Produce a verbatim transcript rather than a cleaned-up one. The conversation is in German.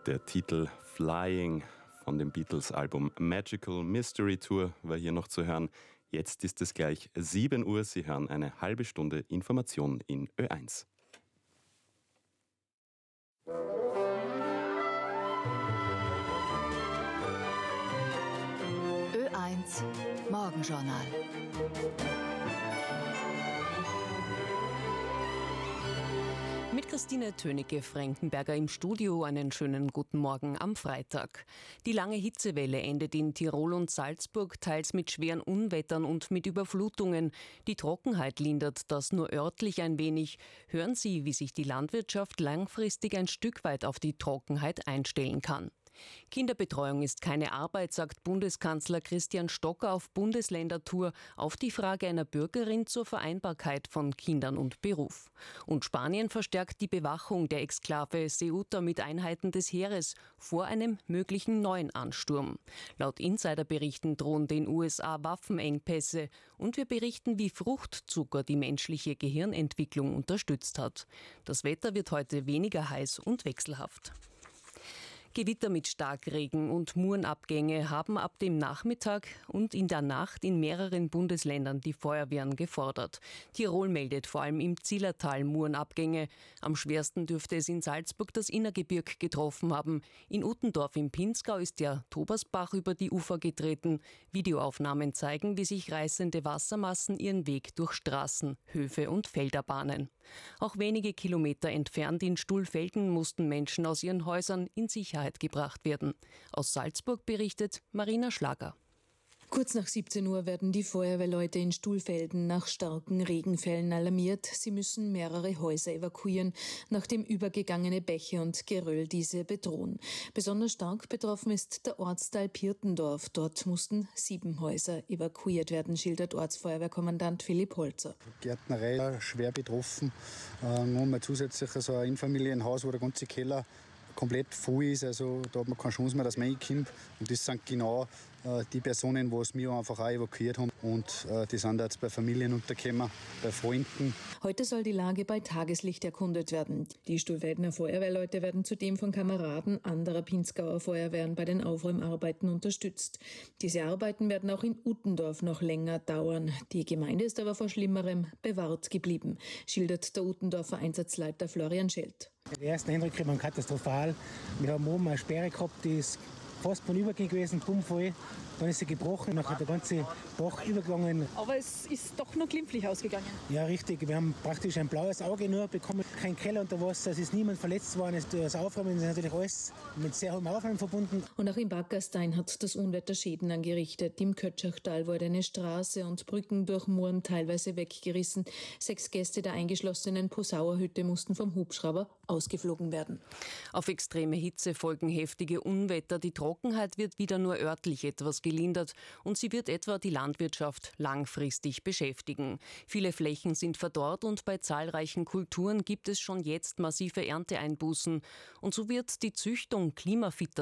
Der Titel Flying von dem Beatles-Album Magical Mystery Tour war hier noch zu hören. Jetzt ist es gleich sieben Uhr. Sie hören eine halbe Stunde Information in Ö eins. Ö eins Morgenjournal. Mit Christine Tönicke-Frankenberger im Studio einen schönen guten Morgen am Freitag. Die lange Hitzewelle endet in Tirol und Salzburg teils mit schweren Unwettern und mit Überflutungen. Die Trockenheit lindert das nur örtlich ein wenig. Hören Sie, wie sich die Landwirtschaft langfristig ein Stück weit auf die Trockenheit einstellen kann. Kinderbetreuung ist keine Arbeit, sagt Bundeskanzler Christian Stocker auf Bundesländertour auf die Frage einer Bürgerin zur Vereinbarkeit von Kindern und Beruf. Und Spanien verstärkt die Bewachung der Exklave Ceuta mit Einheiten des Heeres vor einem möglichen neuen Ansturm. Laut Insiderberichten drohen den U S A Waffenengpässe und wir berichten, wie Fruchtzucker die menschliche Gehirnentwicklung unterstützt hat. Das Wetter wird heute weniger heiß und wechselhaft. Gewitter mit Starkregen und Murenabgänge haben ab dem Nachmittag und in der Nacht in mehreren Bundesländern die Feuerwehren gefordert. Tirol meldet vor allem im Zillertal Murenabgänge. Am schwersten dürfte es in Salzburg das Innergebirg getroffen haben. In Uttendorf im Pinzgau ist der Tobersbach über die Ufer getreten. Videoaufnahmen zeigen, wie sich reißende Wassermassen ihren Weg durch Straßen, Höfe und Felder bahnen. Auch wenige Kilometer entfernt in Stuhlfelden mussten Menschen aus ihren Häusern in Sicherheit gebracht werden. Aus Salzburg berichtet Marina Schlager. Kurz nach siebzehn Uhr werden die Feuerwehrleute in Stuhlfelden nach starken Regenfällen alarmiert. Sie müssen mehrere Häuser evakuieren, nachdem übergegangene Bäche und Geröll diese bedrohen. Besonders stark betroffen ist der Ortsteil Pirtendorf. Dort mussten sieben Häuser evakuiert werden, schildert Ortsfeuerwehrkommandant Philipp Holzer. Gärtnerei schwer betroffen. Äh, nur mal zusätzlich so ein Einfamilienhaus, wo der ganze Keller komplett voll ist, also da hat man keine Chance mehr, dass man reinkommt. Und das sind genau äh, die Personen, die es mir einfach auch evakuiert haben. Und äh, die sind jetzt bei Familien untergekommen, bei Freunden. Heute soll die Lage bei Tageslicht erkundet werden. Die Stuhlfeldener Feuerwehrleute werden zudem von Kameraden anderer Pinzgauer Feuerwehren bei den Aufräumarbeiten unterstützt. Diese Arbeiten werden auch in Uttendorf noch länger dauern. Die Gemeinde ist aber vor Schlimmerem bewahrt geblieben, schildert der Uttendorfer Einsatzleiter Florian Schelt. Die ersten Eindrücke waren katastrophal. Wir haben oben eine Sperre gehabt, die ist fast von Übergang gewesen, bummvoll. Dann ist sie gebrochen, dann hat der ganze Bach übergegangen. Aber es ist doch nur glimpflich ausgegangen. Ja, richtig. Wir haben praktisch ein blaues Auge nur bekommen, kein Keller unter Wasser. Es ist niemand verletzt worden. Das Aufräumen ist natürlich alles mit sehr hohem Aufwand verbunden. Und auch in Backerstein hat das Unwetter Schäden angerichtet. Im Kötschachtal wurde eine Straße und Brücken durch Muren teilweise weggerissen. Sechs Gäste der eingeschlossenen Posauer Hütte mussten vom Hubschrauber ausgeflogen werden. Auf extreme Hitze folgen heftige Unwetter. Die Trockenheit wird wieder nur örtlich etwas gelindert und sie wird etwa die Landwirtschaft langfristig beschäftigen. Viele Flächen sind verdorrt und bei zahlreichen Kulturen gibt es schon jetzt massive Ernteeinbußen. Und so wird die Züchtung klimafitter